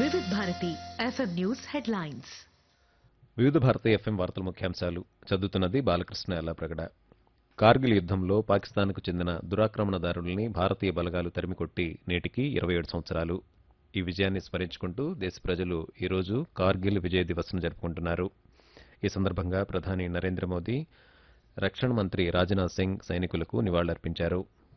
వివిధ Bharati FM news headlines. వివిధ Bharati FM వార్తల ముఖ్యాంశాలు చదువుతున్నది బాలకృష్ణ ఎల్లప్రగడ. కార్గిల్ యుద్ధంలో పాకిస్తాన్కు చెందిన దురాక్రమణదారుల్ని భారతీయ బలగాలు తరిమికొట్టి నేటికి 27 సంవత్సరాలు. ఈ విజయాన్ని స్మరించుకుంటూ దేశ ప్రజలు ఈరోజు కార్గిల్ విజయ్ దివస్ను జరుపుకుంటున్నారు. ఈ సందర్భంగా ప్రధాని నరేంద్ర మోదీ, రక్షణ మంత్రి రాజ్నాథ్ సింగ్ సైనికులకు నివాళులర్పించారు.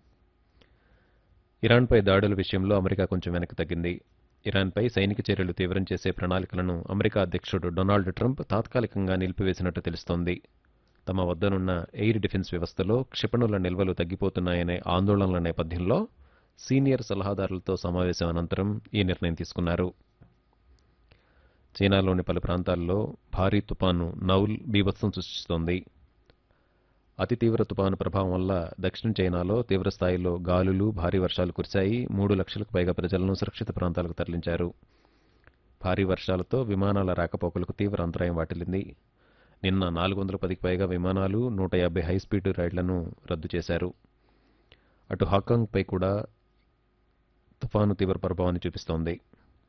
ఇరాన్పై దాడుల విషయంలో అమెరికా కొంచెం వెనక్కి తగ్గింది. ఇరాన్పై సైనిక చర్యలు తీవ్రం చేసే ప్రణాళికలను అమెరికా అధ్యక్షుడు డొనాల్డ్ ట్రంప్ తాత్కాలికంగా నిలిపివేసినట్టు తెలుస్తోంది. తమ వద్దనున్న ఎయిర్ డిఫెన్స్ వ్యవస్థలో క్షిపణుల నిల్వలు తగ్గిపోతున్నాయనే ఆందోళనల నేపథ్యంలో సీనియర్ సలహాదారులతో సమావేశం అనంతరం ఈ నిర్ణయం తీసుకున్నారు. చైనాలోని పలు ప్రాంతాల్లో భారీ తుపాను నౌల్ బీభత్సం సృష్టిస్తోంది. అతి తీవ్ర తుపాను ప్రభావం వల్ల దక్షిణ చైనాలో తీవ్రస్థాయిలో గాలులు, భారీ వర్షాలు కురిశాయి. 3 లక్షలకు పైగా ప్రజలను సురక్షిత ప్రాంతాలకు తరలించారు. భారీ వర్షాలతో విమానాల రాకపోకలకు తీవ్ర అంతరాయం వాటిల్లింది. నిన్న 410కి పైగా విమానాలు, 150 హైస్పీడ్ రైళ్లను రద్దు చేశారు. అటు హాంకాంగ్పై కూడా తుఫాను తీవ్ర ప్రభావాన్ని చూపిస్తోంది.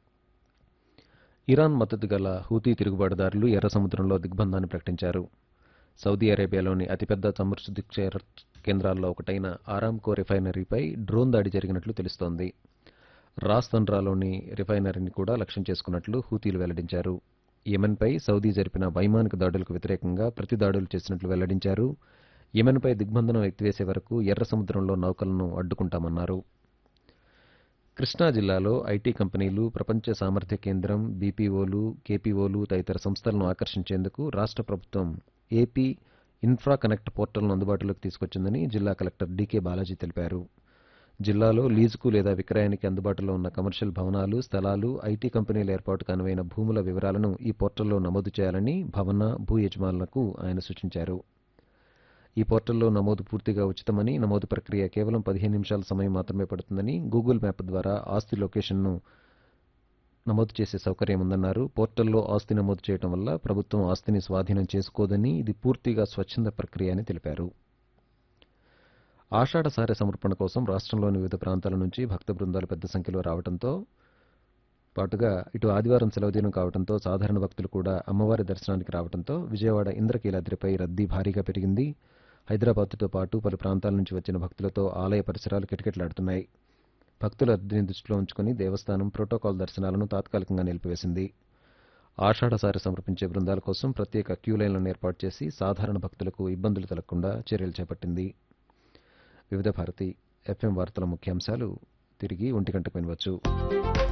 ఇరాన్ మద్దతు గల హూతీ తిరుగుబాటుదారులు ఎర్ర సముద్రంలో దిగ్బంధాన్ని ప్రకటించారు. సౌదీ అరేబియాలోని అతిపెద్ద చమురు శుద్ధి కేంద్రాల్లో ఒకటైన ఆరామ్కో రిఫైనరీపై డ్రోన్ దాడి జరిగినట్లు తెలుస్తోంది. రాస్ తండ్రాలోని రిఫైనరీని కూడా లక్ష్యం చేసుకున్నట్లు హూతీలు వెల్లడించారు. యెమెన్పై సౌదీ జరిపిన వైమానిక దాడులకు వ్యతిరేకంగా ప్రతి దాడులు చేసినట్లు వెల్లడించారు. యెమెన్పై దిగ్బంధనం ఎత్తివేసే వరకు ఎర్ర సముద్రంలో నౌకలను అడ్డుకుంటామన్నారు. కృష్ణా జిల్లాలో ఐటీ కంపెనీలు, ప్రపంచ సామర్థ్య కేంద్రం, బీపీఓలు, కేపీఓలు తదితర సంస్థలను ఆకర్షించేందుకు రాష్ట్ర ప్రభుత్వం ఏపీ ఇన్ఫ్రా కనెక్ట్ పోర్టల్ను అందుబాటులోకి తీసుకొచ్చిందని జిల్లా కలెక్టర్ డీకే బాలాజీ తెలిపారు. జిల్లాలో లీజుకు లేదా విక్రయానికి అందుబాటులో ఉన్న కమర్షియల్ భవనాలు, స్థలాలు, ఐటీ కంపెనీల ఏర్పాటుకు అనువైన భూముల వివరాలను ఈ పోర్టల్లో నమోదు చేయాలని భవన, భూ యజమానులకు ఆయన సూచించారు. ఈ పోర్టల్లో నమోదు పూర్తిగా ఉచితమని, నమోదు ప్రక్రియ కేవలం 15 నిమిషాల సమయం మాత్రమే పడుతుందని, గూగుల్ మ్యాప్ ద్వారా ఆస్తి లొకేషన్ను నమోదు చేసే సౌకర్యం ఉందన్నారు. పోర్టల్లో ఆస్తి నమోదు చేయడం వల్ల ప్రభుత్వం ఆస్తిని స్వాధీనం చేసుకోదని, ఇది పూర్తిగా స్వచ్ఛంద ప్రక్రియ అని తెలిపారు. ఆషాఢ సారె సమర్పణ కోసం రాష్ట్రంలోని వివిధ ప్రాంతాల నుంచి భక్త బృందాలు పెద్ద సంఖ్యలో రావడంతో పాటుగా ఇటు ఆదివారం సెలవుదినం కావడంతో సాధారణ భక్తులు కూడా అమ్మవారి దర్శనానికి రావడంతో విజయవాడ ఇంద్రకీలాద్రిపై రద్దీ భారీగా పెరిగింది. హైదరాబాద్తో పాటు పలు ప్రాంతాల నుంచి వచ్చిన భక్తులతో ఆలయ పరిసరాలు కిటకిటలాడుతున్నాయి. భక్తుల రద్దీని దృష్టిలో ఉంచుకుని దేవస్థానం ప్రోటోకాల్ దర్శనాలను తాత్కాలికంగా నిలిపివేసింది. ఆషాఢసారి సమర్పించే బృందాల కోసం ప్రత్యేక క్యూ లైన్లను ఏర్పాటు చేసి సాధారణ భక్తులకు ఇబ్బందులు తలగకుండా చర్యలు చేపట్టింది. వివిధ భారతి ఎఫ్ఎం వార్తల ముఖ్యాంశాలు తిరిగి 1 గంటకు వినవచ్చు.